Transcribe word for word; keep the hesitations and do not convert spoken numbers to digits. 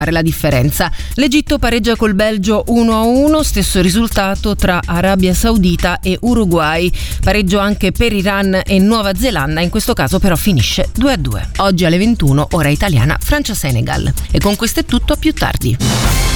la differenza. L'Egitto pareggia col Belgio uno a uno, stesso risultato tra Arabia Saudita e Uruguay. Pareggio anche per Iran e Nuova Zelanda, in questo caso però finisce due a due. Oggi alle ventuno, ora italiana, Francia-Senegal. E con questo è tutto, a più tardi.